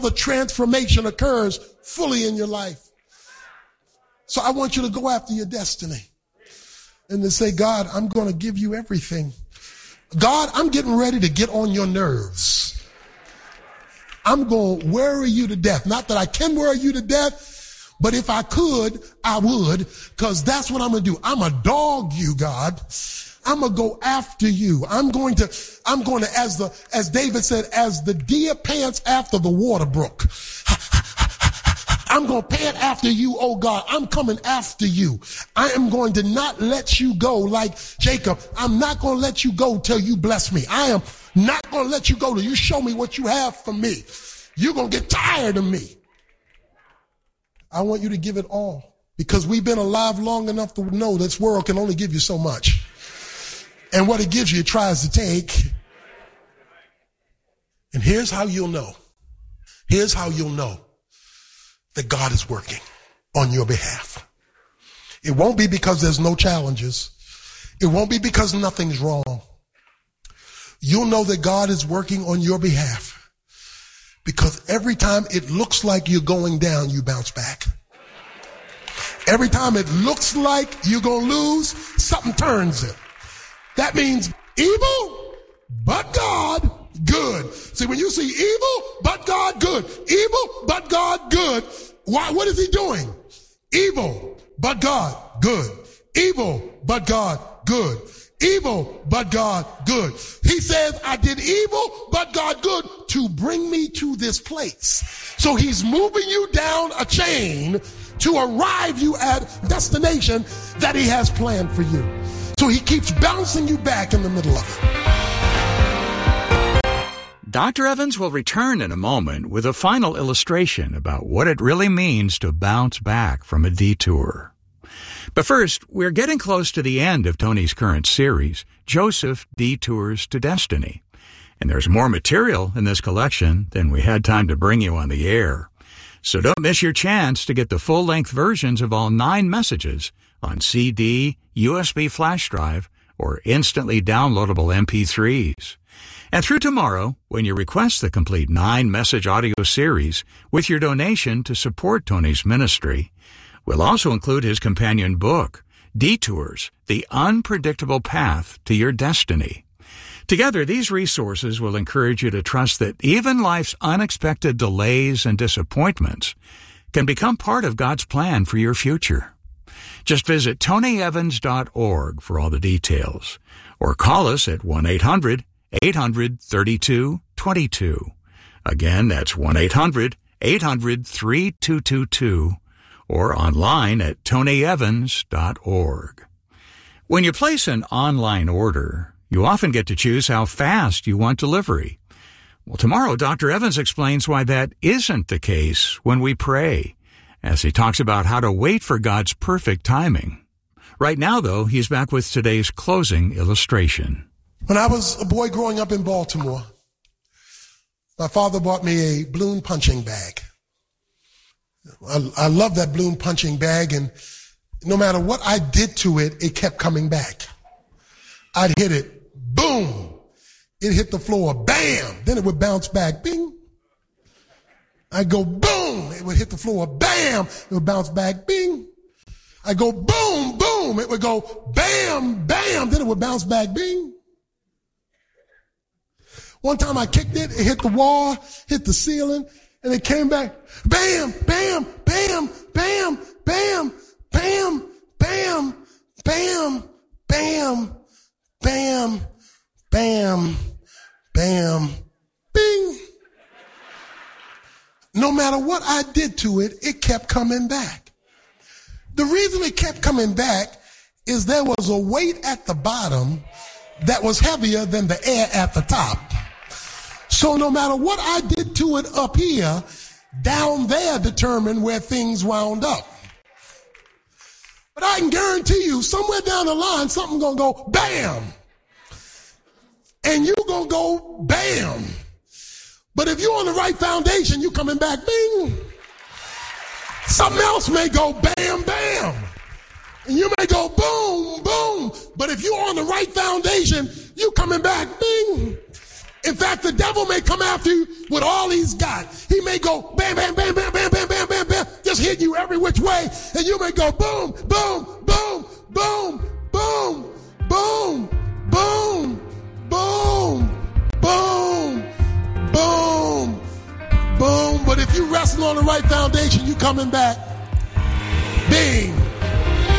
the transformation occurs fully in your life. So I want you to go after your destiny and to say, God, I'm going to give you everything. God, I'm getting ready to get on your nerves. I'm going to worry you to death. Not that I can worry you to death, but if I could, I would, because that's what I'm going to do. I'm going to dog you, God. I'm going to go after you. I'm going to, as David said, as the deer pants after the water brook. I'm going to pant after you, oh God. I'm coming after you. I am going to not let you go like Jacob. I'm not going to let you go till you bless me. I am not going to let you go till you show me what you have for me. You're going to get tired of me. I want you to give it all, because we've been alive long enough to know this world can only give you so much. And what it gives you, it tries to take. And here's how you'll know. Here's how you'll know that God is working on your behalf. It won't be because there's no challenges. It won't be because nothing's wrong. You'll know that God is working on your behalf because every time it looks like you're going down, you bounce back. Every time it looks like you're going to lose, something turns it. That means evil, but God, good. See, when you see evil, but God, good. Evil, but God, good. Why? What is he doing? Evil, but God, good. Evil, but God, good. Evil, but God, good. He says, I did evil, but God, good, to bring me to this place. So he's moving you down a chain to arrive you at a destination that he has planned for you. So he keeps bouncing you back in the middle of it. Dr. Evans will return in a moment with a final illustration about what it really means to bounce back from a detour. But first, we're getting close to the end of Tony's current series, Joseph Detours to Destiny. And there's more material in this collection than we had time to bring you on the air. So don't miss your chance to get the full-length versions of all 9 messages on CD, USB flash drive, or instantly downloadable MP3s. And through tomorrow, when you request the complete 9-message audio series with your donation to support Tony's ministry, we'll also include his companion book, Detours, The Unpredictable Path to Your Destiny. Together, these resources will encourage you to trust that even life's unexpected delays and disappointments can become part of God's plan for your future. Just visit tonyevans.org for all the details, or call us at 1-800-800-3222. Again, that's 1-800-800-3222, or online at tonyevans.org. When you place an online order, you often get to choose how fast you want delivery. Well, tomorrow, Dr. Evans explains why that isn't the case when we pray, as he talks about how to wait for God's perfect timing. Right now, though, he's back with today's closing illustration. When I was a boy growing up in Baltimore, my father bought me a balloon punching bag. I love that balloon punching bag, and no matter what I did to it, it kept coming back. I'd hit it, boom. It hit the floor, bam. Then it would bounce back, bing. I'd go, boom. It would hit the floor, bam. It would bounce back, bing. I'd go, boom, boom. It would go, bam, bam. Then it would bounce back, bing. One time I kicked it, it hit the wall, hit the ceiling, and it came back, bam, bam, bam, bam, bam, bam, bam, bam, bam, bam, bam, bam, bing. No matter what I did to it, it kept coming back. The reason it kept coming back is there was a weight at the bottom that was heavier than the air at the top. So no matter what I did to it up here, down there determined where things wound up. But I can guarantee you, somewhere down the line, something's going to go bam. And you're going to go bam. But if you're on the right foundation, you're coming back bing. Something else may go bam, bam. And you may go boom, boom. But if you're on the right foundation, you're coming back bing. In fact, the devil may come after you with all he's got. He may go bam, bam, bam, bam, bam, bam, bam, bam, bam, just hit you every which way. And you may go boom, boom, boom, boom, boom, boom, boom, boom, boom, boom, boom. But if you resting on the right foundation, you coming back. Bing.